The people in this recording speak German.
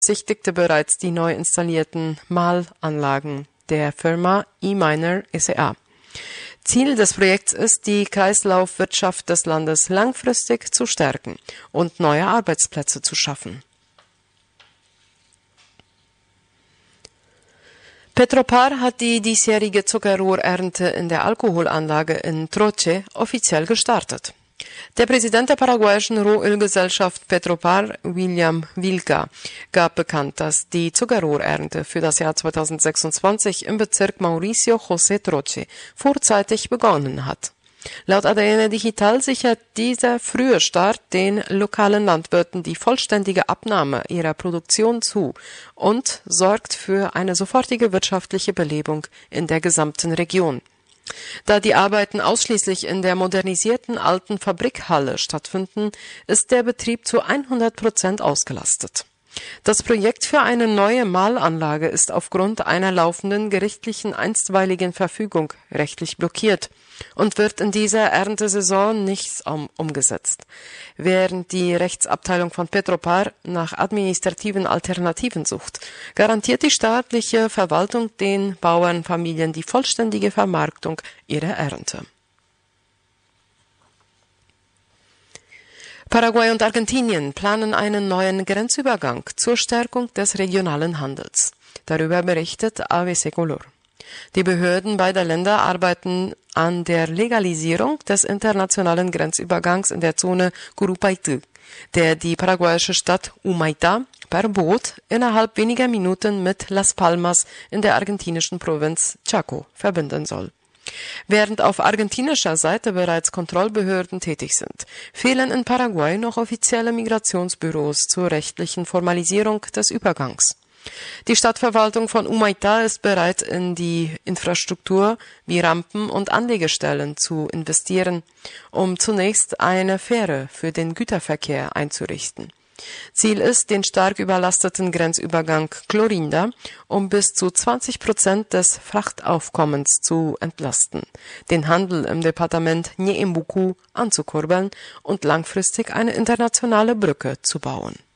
besichtigte bereits die neu installierten Mahlanlagen der Firma E-Miner SEA. Ziel des Projekts ist, die Kreislaufwirtschaft des Landes langfristig zu stärken und neue Arbeitsplätze zu schaffen. Petropar hat die diesjährige Zuckerrohrernte in der Alkoholanlage in Troche offiziell gestartet. Der Präsident der paraguayischen Rohölgesellschaft Petropar, William Vilca, gab bekannt, dass die Zuckerrohrernte für das Jahr 2026 im Bezirk Mauricio José Troche vorzeitig begonnen hat. Laut ADN Digital sichert dieser frühe Start den lokalen Landwirten die vollständige Abnahme ihrer Produktion zu und sorgt für eine sofortige wirtschaftliche Belebung in der gesamten Region. Da die Arbeiten ausschließlich in der modernisierten alten Fabrikhalle stattfinden, ist der Betrieb zu 100% ausgelastet. Das Projekt für eine neue Mahlanlage ist aufgrund einer laufenden gerichtlichen einstweiligen Verfügung rechtlich blockiert und wird in dieser Erntesaison nicht umgesetzt. Während die Rechtsabteilung von Petropar nach administrativen Alternativen sucht, garantiert die staatliche Verwaltung den Bauernfamilien die vollständige Vermarktung ihrer Ernte. Paraguay und Argentinien planen einen neuen Grenzübergang zur Stärkung des regionalen Handels. Darüber berichtet ABC Color. Die Behörden beider Länder arbeiten an der Legalisierung des internationalen Grenzübergangs in der Zone Curupaytí, der die paraguayische Stadt Humaitá per Boot innerhalb weniger Minuten mit Las Palmas in der argentinischen Provinz Chaco verbinden soll. Während auf argentinischer Seite bereits Kontrollbehörden tätig sind, fehlen in Paraguay noch offizielle Migrationsbüros zur rechtlichen Formalisierung des Übergangs. Die Stadtverwaltung von Humaitá ist bereit, in die Infrastruktur wie Rampen und Anlegestellen zu investieren, um zunächst eine Fähre für den Güterverkehr einzurichten. Ziel ist, den stark überlasteten Grenzübergang Clorinda um bis zu 20% des Frachtaufkommens zu entlasten, den Handel im Departement Ñeembucú anzukurbeln und langfristig eine internationale Brücke zu bauen.